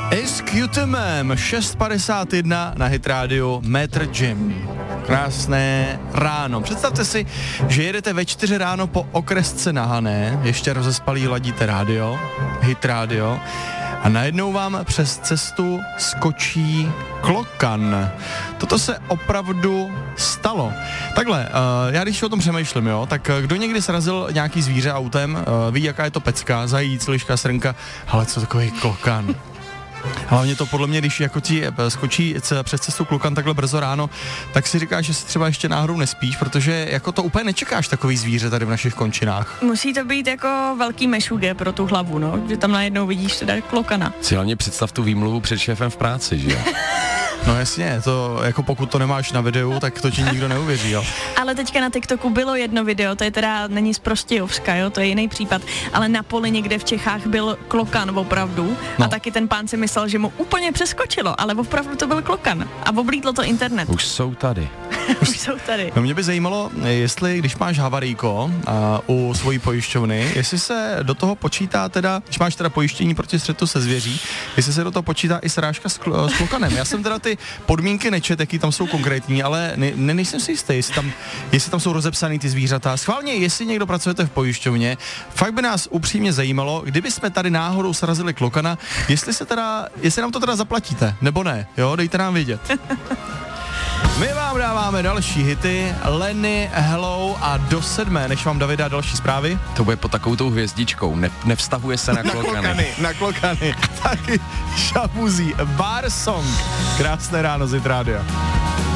SQTMM 6:51 na Hit Radio Metr Gym. Krásné ráno. Představte si, že jedete ve 4 ráno po okresce na Hané, ještě rozespalý ladíte rádio, Hit Radio, a najednou vám přes cestu skočí klokan. Toto se opravdu stalo. Takhle, já když o tom přemýšlím, jo, tak kdo někdy srazil nějaký zvíře autem, ví, jaká je to pecka, zajíc, liška, srnka, ale co takový klokan? Hlavně to podle mě, když jako ti skočí přes cestu klokan takhle brzo ráno, tak si říkáš, že si třeba ještě náhodou nespíš, protože jako to úplně nečekáš takový zvíře tady v našich končinách. Musí to být jako velký mešuge pro tu hlavu, no, že tam najednou vidíš teda klokana. Si hlavně představ tu výmluvu před šéfem v práci, že jo? No jasně, to jako pokud to nemáš na videu, tak to ti nikdo neuvěří, jo. Ale teďka na TikToku bylo jedno video, to je teda, není z Prostějovska, jo, to je jiný případ, ale na poli někde v Čechách byl klokan opravdu a taky ten pán si myslel, že mu úplně přeskočilo, ale opravdu to byl klokan a oblítlo to internet. Už jsou tady. Už jsou tady. No mě by zajímalo, jestli když máš havarijko u svojí pojišťovny, jestli se do toho počítá teda, když máš teda pojištění proti střetu se zvěří, jestli se do toho počítá i srážka s klokanem. Já jsem teda ty podmínky nečet, jaký tam jsou konkrétní, ale nejsem si jistý, jestli tam jsou rozepsaný ty zvířata. Schválně, jestli někdo pracujete v pojišťovně, fakt by nás upřímně zajímalo, kdyby jsme tady náhodou srazili klokana, jestli nám to teda zaplatíte, nebo ne, jo, dejte nám vědět. My vám dáváme další hity, Lenny, Hello a do 7, než vám David dá další zprávy. To bude pod takovou tou hvězdičkou, nevztahuje se na klokany. Na klokany, taky Šabuzí, Bar Song. Krásné ráno z Hit Rádia.